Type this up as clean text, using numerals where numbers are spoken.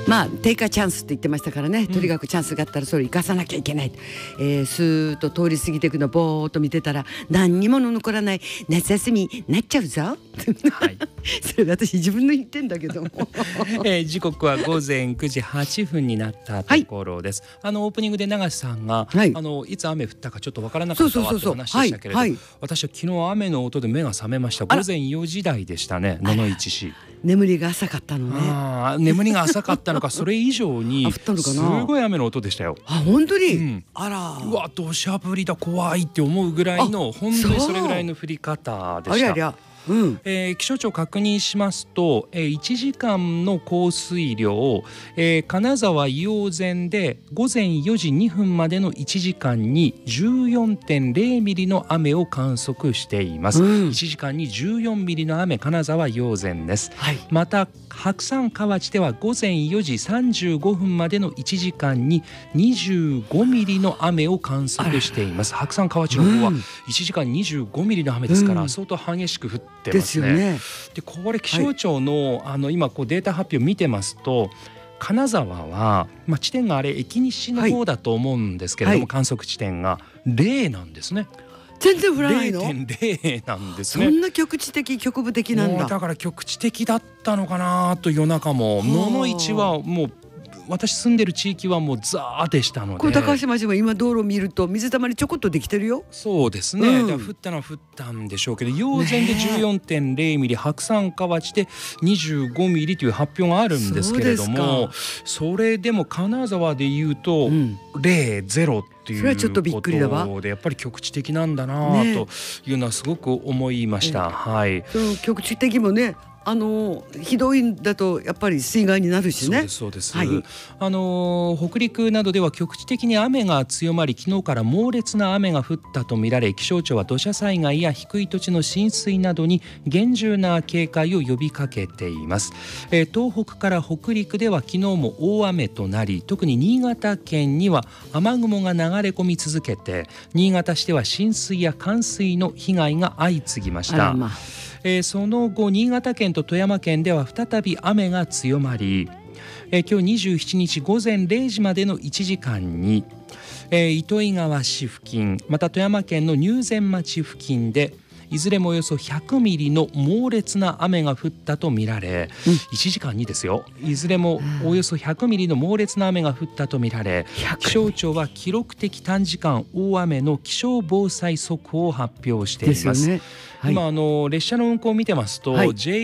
低下チャンスって言ってましたからね、とにかくチャンスがあったらそれ生かさなきゃいけない、スーッと通り過ぎていくのぼーっと見てたら何にも残らない夏休みになっちゃうぞ、はい、それ私自分の言ってんだけども、 時刻は午前9時8分になったところです、はい、オープニングで永瀬さんが、はい、いつ雨降ったかちょっとわからなかったわって話でしたけれど、私は昨日雨の音で目が覚めました。午前4時台でしたね。野々市市眠りが浅かったのね。 眠りが浅かったのかそれ以上にすごい雨の音でしたよ。 本当に、あら、 うわ土砂降りだ怖いって思うぐらいの本当にそれぐらいの降り方でした。気象庁確認しますと、1時間の降水量、金沢硫黄泉で午前4時2分までの1時間に 14.0 ミリの雨を観測しています、1時間に14ミリの雨、金沢硫黄泉です、はい、また白山河内では午前4時35分までの1時間に25ミリの雨を観測しています。白山河内の方は1時間25ミリの雨ですから、相当激しく降ってますね。でこれ気象庁の、今データ発表見てますと、金沢は、地点があれ駅西の方だと思うんですけれども、観測地点が0なんですね。 全然降らないの？ 0.0 なんですね。 そんな局地的局部的なんだ。 だから局地的だったのかなと。夜中も野々市はもう私住んでる地域はもうザーでしたので、 これ高島市も今道路見ると水たまりちょこっとできてるよ。 そうですね、だから降ったのは降ったんでしょうけど、溶泉で 14.0 ミリ、白山河内で25ミリという発表があるんですけれども、それでも金沢でいうと0、0っていうことで、やっぱり局地的なんだなというのはすごく思いました、はい、 その局地的もね、ひどいんだとやっぱり水害になるしね。 そうです、はい、北陸などでは局地的に雨が強まり、昨日から猛烈な雨が降ったとみられ、気象庁は土砂災害や低い土地の浸水などに厳重な警戒を呼びかけています、東北から北陸では昨日も大雨となり、特に新潟県には雨雲が流れ込み続けて、新潟市では浸水や冠水の被害が相次ぎました。その後新潟県と富山県では再び雨が強まり、今日27日午前0時までの1時間に、糸魚川市付近、また富山県の入善町付近でいずれもおよそ100ミリの猛烈な雨が降ったとみられ、1時間にですよ、いずれもおよそ100ミリの猛烈な雨が降ったとみられ、気象庁は記録的短時間大雨の気象防災速報を発表しています。今列車の運行を見てますと、